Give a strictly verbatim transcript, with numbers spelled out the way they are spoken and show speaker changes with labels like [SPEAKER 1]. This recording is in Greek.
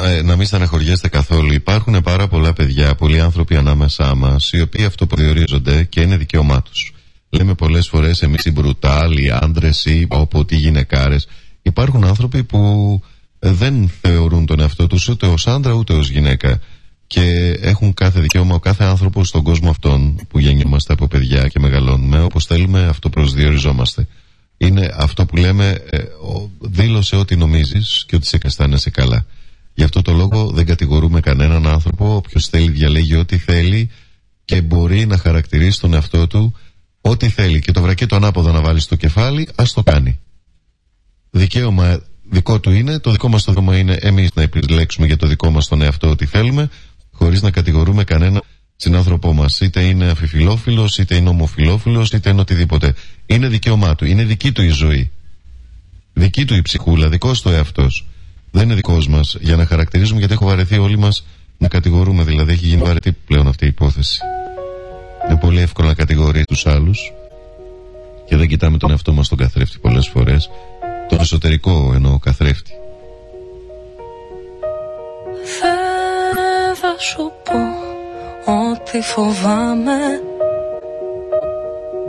[SPEAKER 1] ε, να μην στεναχωριέστε καθόλου. Υπάρχουν πάρα πολλά παιδιά, πολλοί άνθρωποι ανάμεσά μας, οι οποίοι αυτοπροδιορίζονται και είναι δικαίωμά τους. Λέμε πολλές φορές εμείς οι μπρουτάλοι, οι άντρες ή όποτε οι γυναικάρες. Υπάρχουν άνθρωποι που δεν θεωρούν τον εαυτό τους ούτε ως άντρα ούτε ως γυναίκα. Και έχουν κάθε δικαίωμα, ο κάθε άνθρωπος στον κόσμο αυτόν που γεννιόμαστε από παιδιά και μεγαλώνουμε, όπως θέλουμε, αυτοπροσδιοριζόμαστε. Είναι αυτό που λέμε, ε, δήλωσε ό,τι νομίζεις και ότι σε αισθάνεσαι καλά. Γι' αυτό το λόγο δεν κατηγορούμε κανέναν άνθρωπο. Όποιος θέλει διαλέγει ό,τι θέλει και μπορεί να χαρακτηρίσει τον εαυτό του ό,τι θέλει. Και το βρακί το ανάποδα να βάλει στο κεφάλι, ας το κάνει. Δικαίωμα δικό του είναι, το δικό μας το δικαίωμα είναι εμείς να επιλέξουμε για το δικό μας τον εαυτό ό,τι θέλουμε, χωρίς να κατηγορούμε κανένα συνάνθρωπό μας. Είτε είναι αφιφιλόφιλος, είτε είναι ομοφιλόφιλος, είτε είναι οτιδήποτε. Είναι δικαίωμά του, είναι δική του η ζωή. Δική του η ψυχούλα, δικός του εαυτός. Δεν είναι δικός μας για να χαρακτηρίζουμε, γιατί έχω βαρεθεί όλοι μας να κατηγορούμε. Δηλαδή έχει γίνει βαρετή πλέον αυτή η υπόθεση. Είναι πολύ εύκολο να κατηγορεί τους άλλους και δεν κοιτάμε τον εαυτό μας τον καθρέφτη πολλές φορές. Τον εσωτερικό εννοώ καθρέφτη.
[SPEAKER 2] Δεν θα σου πω ότι φοβάμαι.